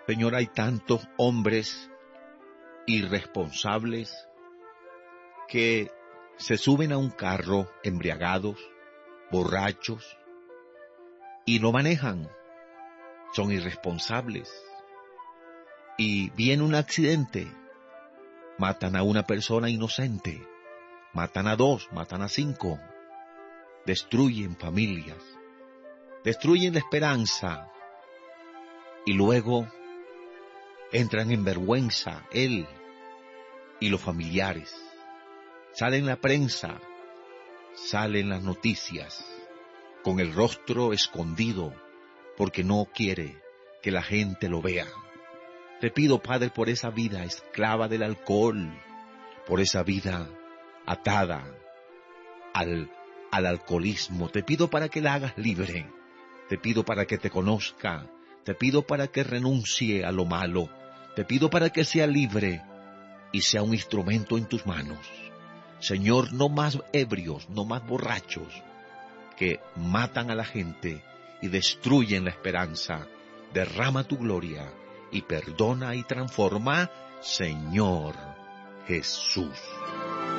Señor, hay tantos hombres irresponsables que se suben a un carro embriagados, borrachos, y no manejan. Son irresponsables. Y viene un accidente, matan a una persona inocente, matan a 2, matan a 5, destruyen familias, destruyen la esperanza, y luego entran en vergüenza él y los familiares. Sale en la prensa, salen las noticias, con el rostro escondido, porque no quiere que la gente lo vea. Te pido, Padre, por esa vida esclava del alcohol, por esa vida atada al alcoholismo. Te pido para que la hagas libre. Te pido para que te conozca. Te pido para que renuncie a lo malo. Te pido para que sea libre y sea un instrumento en tus manos. Señor, no más ebrios, no más borrachos, que matan a la gente y destruyen la esperanza. Derrama tu gloria y perdona y transforma, Señor Jesús.